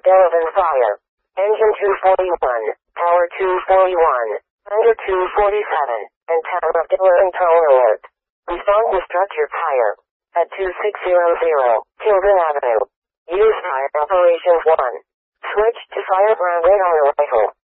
Delavan fire. Engine 241, power 241, under 247, and town of Delavan tower alert. Respond to structure fire. At 2600, Tilden Avenue. Use fire operations 1. Switch to fire ground radar rifle.